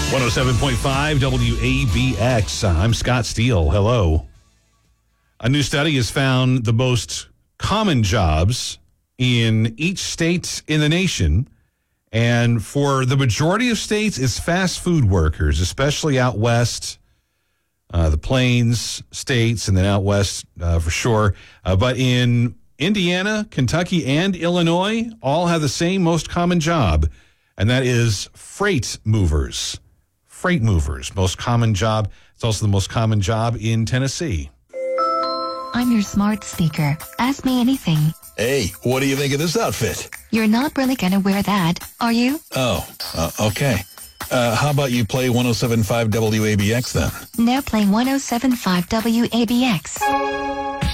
107.5 WABX. I'm Scott Steele. Hello. A new study has found the most common jobs in each state in the nation. And for the majority of states, it's fast food workers, especially out west, the Plains states, and then out west for sure. But in Indiana, Kentucky, and Illinois, all have the same most common job, and that is freight movers. Freight movers, most common job. It's also the most common job in Tennessee. I'm your smart speaker. Ask me anything. Hey, what do you think of this outfit? You're not really gonna wear that, are you? Oh, okay. How about you play 107.5 WABX then? Now play 107.5 WABX.